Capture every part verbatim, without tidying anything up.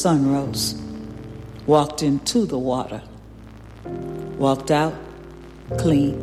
sun rose, walked into the water, walked out clean.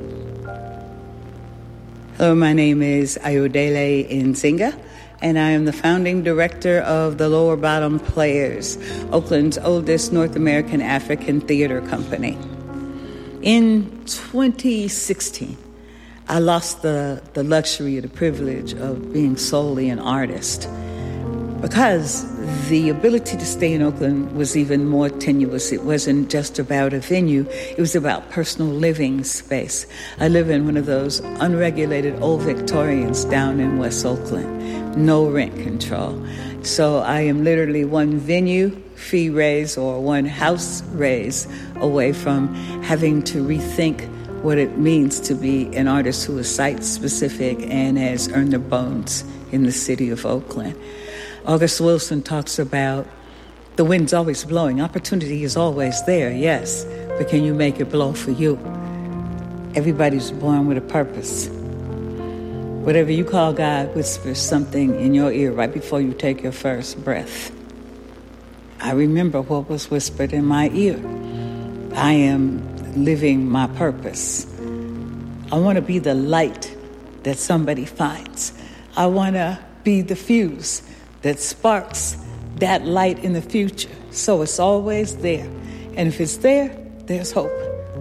Hello, my name is Ayodele Nzinga, and I am the founding director of the Lower Bottom Players, Oakland's oldest North American African theater company. In twenty sixteen, I lost the, the luxury or the privilege of being solely an artist because the ability to stay in Oakland was even more tenuous. It wasn't just about a venue. It was about personal living space. I live in one of those unregulated old Victorians down in West Oakland. No rent control. So I am literally one venue fee raise or one house raise away from having to rethink what it means to be an artist who is site-specific and has earned their bones in the city of Oakland. August Wilson talks about the wind's always blowing. Opportunity is always there, yes, but can you make it blow for you? Everybody's born with a purpose. Whatever you call God whispers something in your ear right before you take your first breath. I remember what was whispered in my ear. I am living my purpose. I want to be the light that somebody finds. I want to be the fuse that sparks that light in the future. So it's always there. And if it's there, there's hope.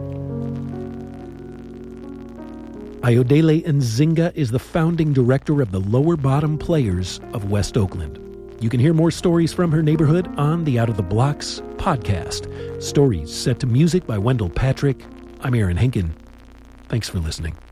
Ayodele Nzinga is the founding director of the Lower Bottom Players of West Oakland. You can hear more stories from her neighborhood on the Out of the Blocks podcast. Stories set to music by Wendell Patrick. I'm Aaron Henkin. Thanks for listening.